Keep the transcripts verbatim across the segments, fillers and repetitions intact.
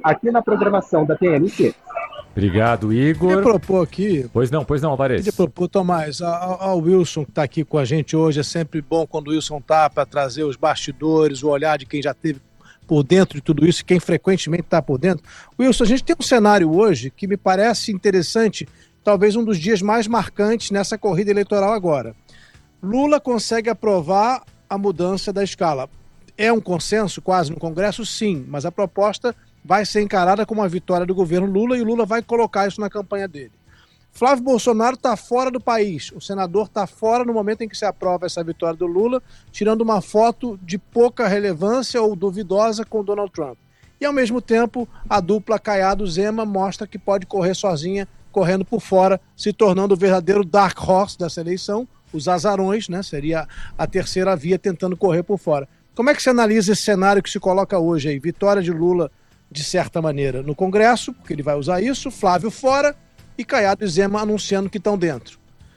aqui na programação da T N C. Obrigado, Igor. Queria propor aqui... Pois não, pois não, Alvarez. Queria propor, Tomás, ao Wilson que está aqui com a gente hoje, é sempre bom quando o Wilson está para trazer os bastidores, o olhar de quem já esteve por dentro de tudo isso, quem frequentemente está por dentro. Wilson, a gente tem um cenário hoje que me parece interessante, talvez um dos dias mais marcantes nessa corrida eleitoral agora. Lula consegue aprovar a mudança da escala. É um consenso quase no Congresso? Sim, mas a proposta vai ser encarada como uma vitória do governo Lula e o Lula vai colocar isso na campanha dele. Flávio Bolsonaro está fora do país. O senador está fora no momento em que se aprova essa vitória do Lula, tirando uma foto de pouca relevância ou duvidosa com Donald Trump. E, ao mesmo tempo, a dupla Caiado-Zema mostra que pode correr sozinha, correndo por fora, se tornando o verdadeiro dark horse dessa eleição, os azarões, né? Seria a terceira via tentando correr por fora. Como é que você analisa esse cenário que se coloca hoje aí? Vitória de Lula, de certa maneira, no Congresso, porque ele vai usar isso, Flávio fora e Caiado e Zema anunciando que estão dentro.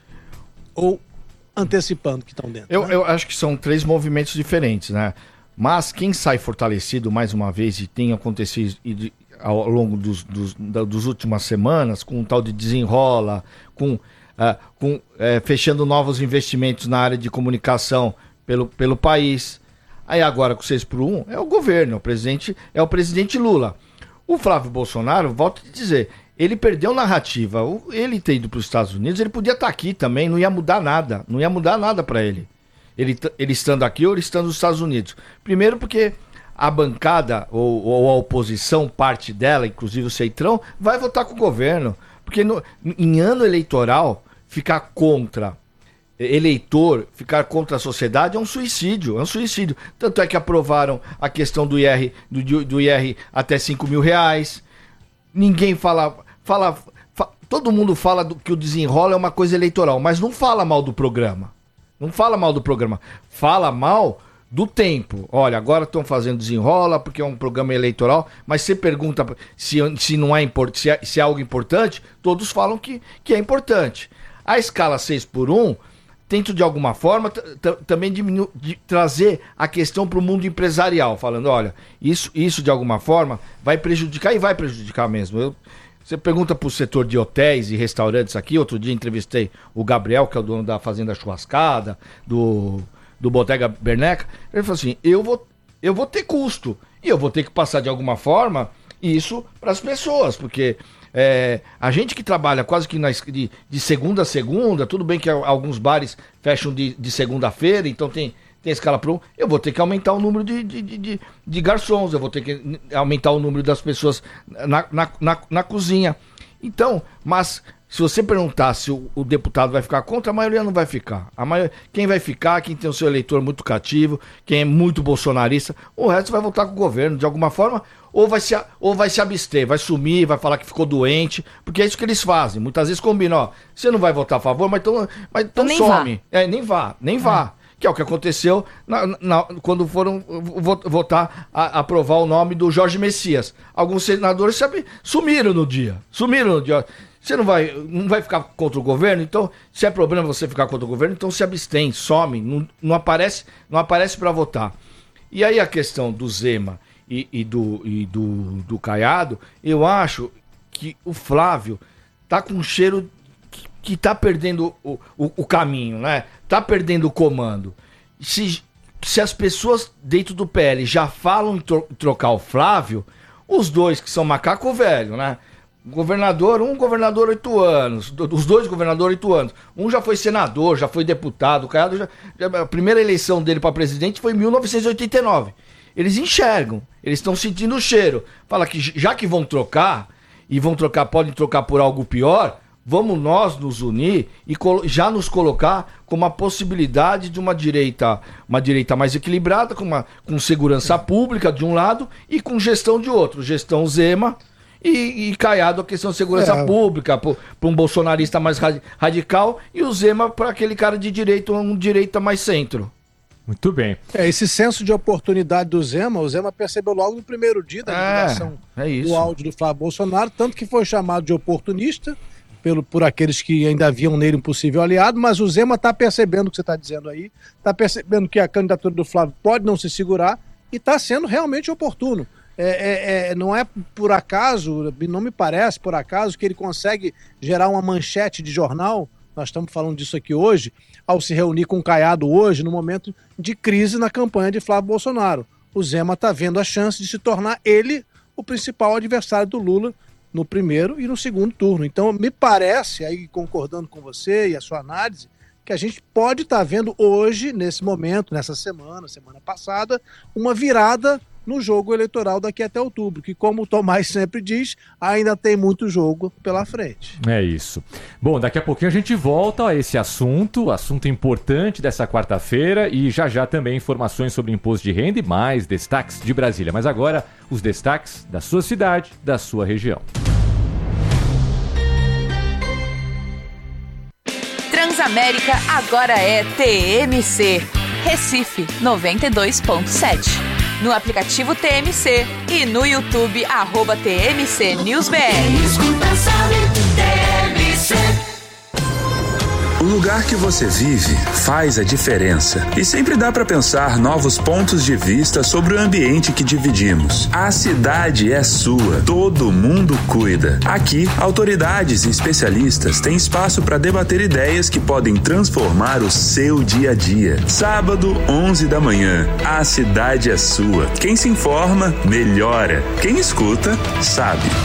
Ou antecipando que estão dentro. Eu, né? eu acho que são três movimentos diferentes, né? Mas quem sai fortalecido, mais uma vez, e tem acontecido ao longo dos, dos, das últimas semanas, com um tal de desenrola, com, uh, com uh, fechando novos investimentos na área de comunicação pelo, pelo país. Aí agora com seis por um é o governo, é o presidente, é o presidente Lula. O Flávio Bolsonaro, volto a te dizer, ele perdeu narrativa. Ele ter ido para os Estados Unidos, ele podia estar aqui também, não ia mudar nada. Não ia mudar nada para ele. ele. Ele estando aqui ou ele estando nos Estados Unidos. Primeiro porque a bancada ou, ou a oposição, parte dela, inclusive o Centrão, vai votar com o governo. Porque no, em ano eleitoral, ficar contra... eleitor, ficar contra a sociedade é um suicídio, é um suicídio. Tanto é que aprovaram a questão do I R, do, do I R até cinco mil reais. Ninguém fala, fala, fa, todo mundo fala do, que o desenrola é uma coisa eleitoral, mas não fala mal do programa. Não fala mal do programa. Fala mal do tempo. Olha, agora estão fazendo desenrola porque é um programa eleitoral, mas você pergunta se, se, não é import, se, é, se é algo importante, todos falam que, que é importante. A escala seis por um tento de alguma forma t- t- também diminu- de trazer a questão para o mundo empresarial, falando, olha, isso, isso de alguma forma vai prejudicar e vai prejudicar mesmo. Eu, você pergunta para o setor de hotéis e restaurantes aqui, outro dia entrevistei o Gabriel, que é o dono da Fazenda Churrascada, do, do Bodega Berneca, ele falou assim, eu vou, eu vou ter custo e eu vou ter que passar de alguma forma isso para as pessoas, porque... É, a gente que trabalha quase que na, de, de segunda a segunda, tudo bem que alguns bares fecham de, de segunda-feira, então tem, tem escala para um, eu vou ter que aumentar o número de, de, de, de garçons, eu vou ter que aumentar o número das pessoas na, na, na, na cozinha. Então, mas se você perguntar se o, o deputado vai ficar contra, a maioria não vai ficar. A maioria, quem vai ficar, quem tem o seu eleitor muito cativo, quem é muito bolsonarista, o resto vai votar com o governo de alguma forma, ou vai, se, ou vai se abster, vai sumir, vai falar que ficou doente, porque é isso que eles fazem. Muitas vezes combinam, ó, você não vai votar a favor, mas então, mas então nem some. Vá. É, nem vá, nem é. vá. Que é o que aconteceu na, na, quando foram votar, a, aprovar o nome do Jorge Messias. Alguns senadores sabe, sumiram no dia, sumiram no dia. Você não vai, não vai ficar contra o governo, então, se é problema você ficar contra o governo, então se abstém, some, não, não aparece, não aparece para votar. E aí a questão do Zema e, e, do, e do, do Caiado, eu acho que o Flávio tá com um cheiro que, que tá perdendo o, o, o caminho, né? Tá perdendo o comando. Se, se as pessoas dentro do P L já falam em tro, trocar o Flávio, os dois que são macaco velho, né? Governador, um governador oito anos, os dois governadores oito anos. Um já foi senador, já foi deputado. O Caiado já, já, a primeira eleição dele para presidente foi em mil novecentos e oitenta e nove. Eles enxergam, eles estão sentindo o cheiro. Fala que já que vão trocar, e vão trocar, podem trocar por algo pior, vamos nós nos unir e já nos colocar como a possibilidade de uma direita, uma direita mais equilibrada, com, uma, com segurança pública de um lado e com gestão de outro. Gestão Zema. E, e Caiado a questão de segurança é. pública, para um bolsonarista mais radical, e o Zema para aquele cara de direita, um direita mais centro. Muito bem. É, esse senso de oportunidade do Zema, o Zema percebeu logo no primeiro dia da divulgação é, é do áudio do Flávio Bolsonaro, tanto que foi chamado de oportunista pelo, por aqueles que ainda viam nele um possível aliado, mas o Zema está percebendo o que você está dizendo aí, está percebendo que a candidatura do Flávio pode não se segurar e está sendo realmente oportuno. É, é, é, não é por acaso, não me parece por acaso que ele consegue gerar uma manchete de jornal, nós estamos falando disso aqui hoje, ao se reunir com o Caiado hoje, no momento de crise na campanha de Flávio Bolsonaro. O Zema está vendo a chance de se tornar ele o principal adversário do Lula no primeiro e no segundo turno. Então, me parece, aí concordando com você e a sua análise, que a gente pode estar tá vendo hoje, nesse momento, nessa semana, semana passada, uma virada no jogo eleitoral daqui até outubro, que, como o Tomás sempre diz, ainda tem muito jogo pela frente. É isso. Bom, daqui a pouquinho a gente volta a esse assunto, assunto importante dessa quarta-feira, e já já também informações sobre imposto de renda e mais destaques de Brasília. Mas agora, os destaques da sua cidade, da sua região. Transamérica agora é T M C. Recife noventa e dois ponto sete. No aplicativo T M C e no YouTube, arroba T M C News B R. Quem escuta sabe, T M C. O lugar que você vive faz a diferença. E sempre dá para pensar novos pontos de vista sobre o ambiente que dividimos. A cidade é sua, todo mundo cuida. Aqui, autoridades e especialistas têm espaço para debater ideias que podem transformar o seu dia a dia. Sábado, onze da manhã, a cidade é sua. Quem se informa, melhora. Quem escuta, sabe.